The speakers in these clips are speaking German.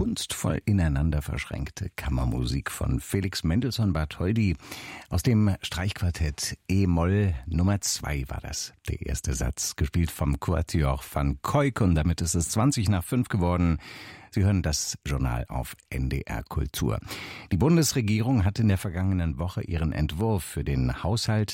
kunstvoll ineinander verschränkte Kammermusik von Felix Mendelssohn Bartholdy aus dem Streichquartett E-Moll Nummer 2 war das. Der erste Satz, gespielt vom Quatuor van Cuyck, und damit ist es 5:20 geworden. Sie hören das Journal auf NDR Kultur. Die Bundesregierung hat in der vergangenen Woche ihren Entwurf für den Haushalt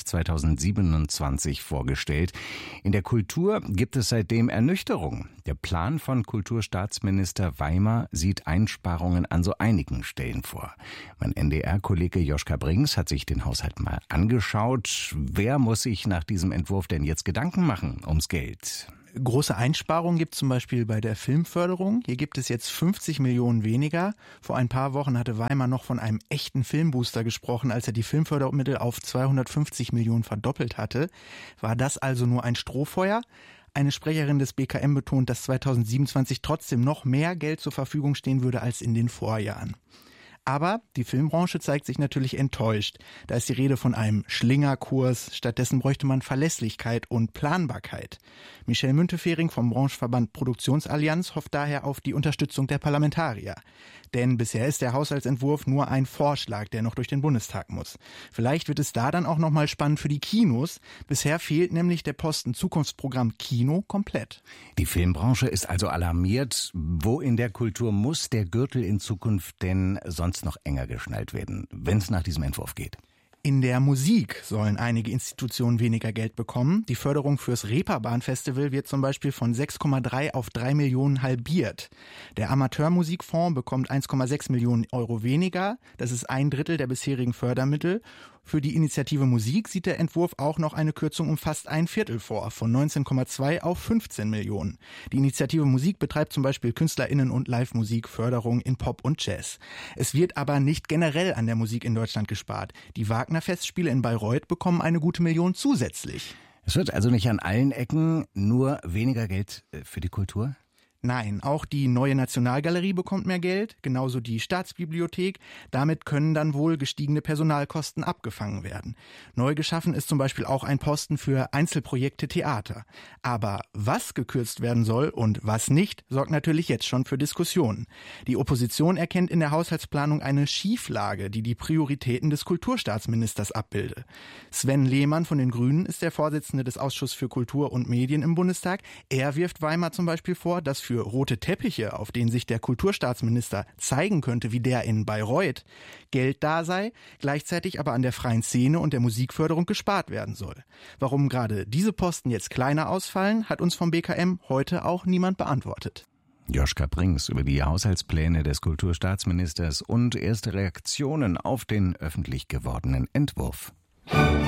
2027 vorgestellt. In der Kultur gibt es seitdem Ernüchterung. Der Plan von Kulturstaatsminister Weimer sieht Einsparungen an so einigen Stellen vor. Mein NDR-Kollege Joschka Brinks hat sich den Haushalt mal angeschaut. Wer muss sich nach diesem Entwurf denn jetzt Gedanken machen ums Geld? Große Einsparungen gibt es zum Beispiel bei der Filmförderung. Hier gibt es jetzt 50 Millionen weniger. Vor ein paar Wochen hatte Weimer noch von einem echten Filmbooster gesprochen, als er die Filmfördermittel auf 250 Millionen verdoppelt hatte. War das also nur ein Strohfeuer? Eine Sprecherin des BKM betont, dass 2027 trotzdem noch mehr Geld zur Verfügung stehen würde als in den Vorjahren. Aber die Filmbranche zeigt sich natürlich enttäuscht. Da ist die Rede von einem Schlingerkurs. Stattdessen bräuchte man Verlässlichkeit und Planbarkeit. Michel Müntefering vom Branchenverband Produktionsallianz hofft daher auf die Unterstützung der Parlamentarier. Denn bisher ist der Haushaltsentwurf nur ein Vorschlag, der noch durch den Bundestag muss. Vielleicht wird es da dann auch noch mal spannend für die Kinos. Bisher fehlt nämlich der Posten Zukunftsprogramm Kino komplett. Die Filmbranche ist also alarmiert. Wo in der Kultur muss der Gürtel in Zukunft denn sonst noch enger geschnallt werden, wenn es nach diesem Entwurf geht? In der Musik sollen einige Institutionen weniger Geld bekommen. Die Förderung fürs Reeperbahn-Festival wird zum Beispiel von 6,3 auf 3 Millionen halbiert. Der Amateurmusikfonds bekommt 1,6 Millionen Euro weniger. Das ist 1/3 der bisherigen Fördermittel. Für die Initiative Musik sieht der Entwurf auch noch eine Kürzung um fast 1/4 vor, von 19,2 auf 15 Millionen. Die Initiative Musik betreibt zum Beispiel KünstlerInnen- und Live-Musikförderung in Pop und Jazz. Es wird aber nicht generell an der Musik in Deutschland gespart. Die Wagner-Festspiele in Bayreuth bekommen eine gute Million zusätzlich. Es wird also nicht an allen Ecken nur weniger Geld für die Kultur? Nein, auch die Neue Nationalgalerie bekommt mehr Geld, genauso die Staatsbibliothek. Damit können dann wohl gestiegene Personalkosten abgefangen werden. Neu geschaffen ist zum Beispiel auch ein Posten für Einzelprojekte Theater. Aber was gekürzt werden soll und was nicht, sorgt natürlich jetzt schon für Diskussionen. Die Opposition erkennt in der Haushaltsplanung eine Schieflage, die die Prioritäten des Kulturstaatsministers abbilde. Sven Lehmann von den Grünen ist der Vorsitzende des Ausschusses für Kultur und Medien im Bundestag. Er wirft Weimer zum Beispiel vor, dass für rote Teppiche, auf denen sich der Kulturstaatsminister zeigen könnte, wie der in Bayreuth, Geld da sei, gleichzeitig aber an der freien Szene und der Musikförderung gespart werden soll. Warum gerade diese Posten jetzt kleiner ausfallen, hat uns vom BKM heute auch niemand beantwortet. Joschka Brinks über die Haushaltspläne des Kulturstaatsministers und erste Reaktionen auf den öffentlich gewordenen Entwurf.